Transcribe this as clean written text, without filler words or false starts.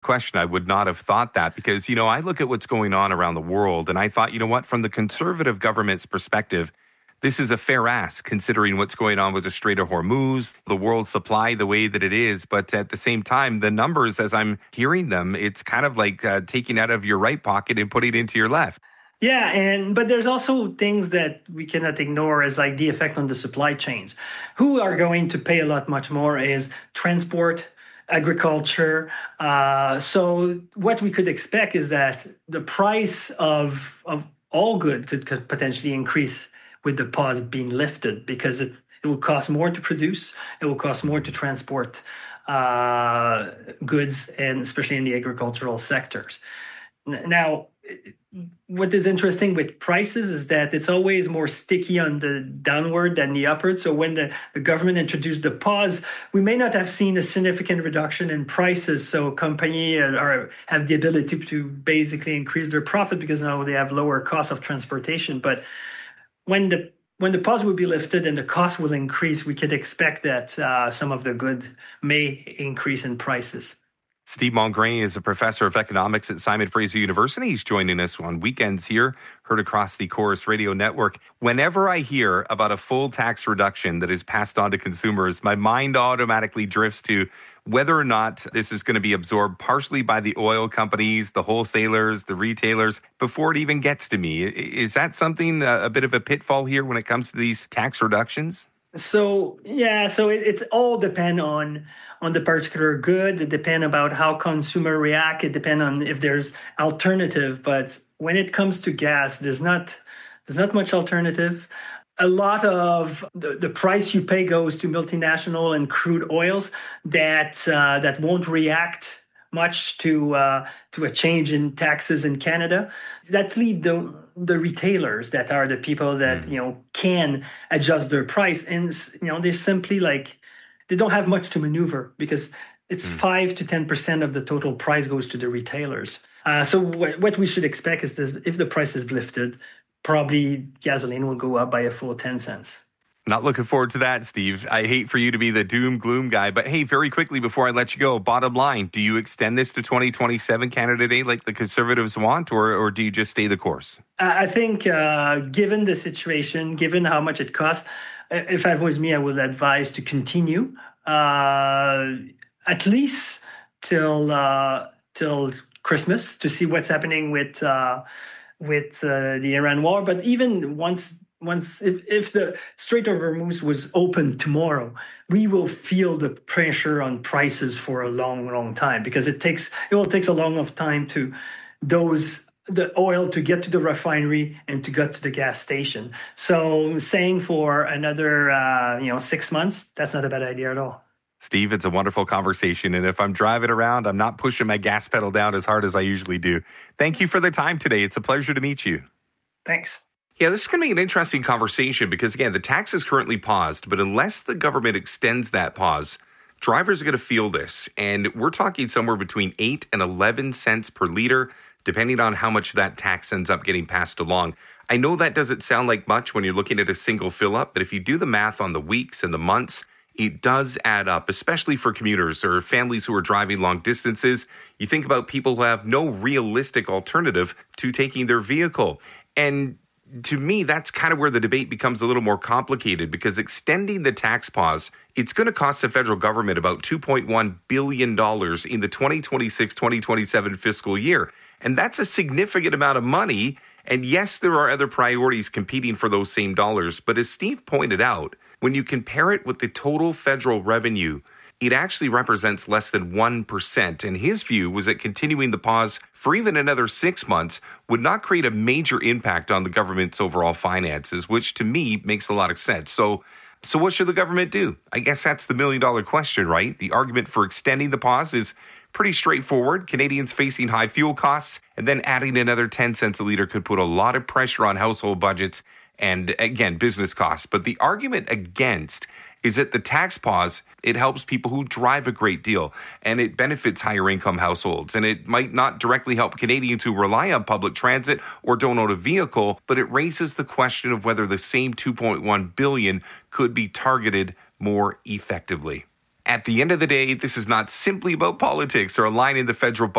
question. I would not have thought that because, I look at what's going on around the world and I thought, from the conservative government's perspective, this is a fair ask considering what's going on with the Strait of Hormuz, the world supply the way that it is. But at the same time, the numbers, as I'm hearing them, it's kind of like taking out of your right pocket and putting it into your left. Yeah, but there's also things that we cannot ignore as like the effect on the supply chains. Who are going to pay a lot much more is transport, agriculture. So what we could expect is that the price of all goods could potentially increase with the pause being lifted because it will cost more to produce, it will cost more to transport goods, and especially in the agricultural sectors. Now, what is interesting with prices is that it's always more sticky on the downward than the upward. So when the government introduced the pause, we may not have seen a significant reduction in prices. So companies have the ability to basically increase their profit because now they have lower cost of transportation. But when the pause will be lifted and the cost will increase, we could expect that some of the goods may increase in prices. Steve Mongrain is a professor of economics at Simon Fraser University. He's joining us on weekends here, heard across the Chorus Radio Network. Whenever I hear about a full tax reduction that is passed on to consumers, my mind automatically drifts to whether or not this is going to be absorbed partially by the oil companies, the wholesalers, the retailers, before it even gets to me. Is that something, a bit of a pitfall here when it comes to these tax reductions? So it's all depend on the particular good. It depends about how consumer react. It depends on if there's alternative. But when it comes to gas, there's not much alternative. A lot of the price you pay goes to multinational and crude oils that won't react much to a change in taxes in Canada. That leaves the retailers that are the people that can adjust their price, and they're simply they don't have much to maneuver because it's 5 to 10% of the total price goes to the retailers. So what we should expect is this, if the price is lifted, probably gasoline will go up by a full 10 cents. Not looking forward to that, Steve. I hate for you to be the doom gloom guy, but hey, very quickly before I let you go, bottom line, do you extend this to 2027 Canada Day like the Conservatives want, or do you just stay the course? I think given the situation, given how much it costs, if I was me, I would advise to continue at least till Christmas to see what's happening with the Iran war. But even once if the Strait of Hormuz was open tomorrow, we will feel the pressure on prices for a long, long time because it will take a long enough time to the oil to get to the refinery and to get to the gas station. So saying for another 6 months, that's not a bad idea at all. Steve, it's a wonderful conversation. And if I'm driving around, I'm not pushing my gas pedal down as hard as I usually do. Thank you for the time today. It's a pleasure to meet you. Thanks. Yeah, this is going to be an interesting conversation because, again, the tax is currently paused, but unless the government extends that pause, drivers are going to feel this. And we're talking somewhere between 8 and 11 cents per liter, depending on how much that tax ends up getting passed along. I know that doesn't sound like much when you're looking at a single fill-up, but if you do the math on the weeks and the months, it does add up, especially for commuters or families who are driving long distances. You think about people who have no realistic alternative to taking their vehicle. And to me, that's kind of where the debate becomes a little more complicated because extending the tax pause, it's going to cost the federal government about $2.1 billion in the 2026-2027 fiscal year. And that's a significant amount of money. And yes, there are other priorities competing for those same dollars. But as Steve pointed out, when you compare it with the total federal revenue, it actually represents less than 1%. And his view was that continuing the pause for even another 6 months would not create a major impact on the government's overall finances, which to me makes a lot of sense. So what should the government do? I guess that's the million-dollar question, right? The argument for extending the pause is pretty straightforward. Canadians facing high fuel costs, and then adding another 10 cents a liter could put a lot of pressure on household budgets and, again, business costs. But the argument against is that the tax pause, it helps people who drive a great deal, and it benefits higher income households. And it might not directly help Canadians who rely on public transit or don't own a vehicle, but it raises the question of whether the same $2.1 billion could be targeted more effectively. At the end of the day, this is not simply about politics or aligning the federal budget